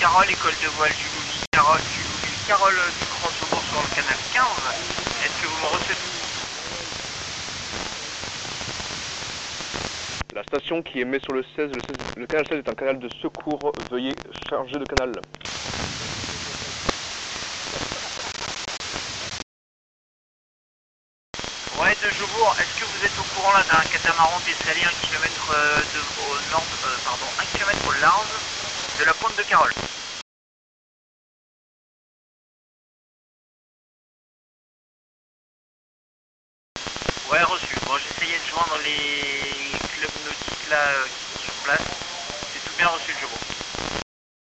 Carole, école de voile Julouli, Carole, du Grand-Saumur sur le canal 15. Est-ce que vous me recevez? La station qui émet sur le 16, le canal 16 est un canal de secours, veuillez changer de canal. Ouais, de Jobourg, est-ce que vous êtes au courant là d'un catamaran désalé 1 km au nord, pardon, 1 km au large de la pointe de Carole? Ouais, reçu. Bon, j'essayais de joindre les clubs nautiques là qui sont sur place.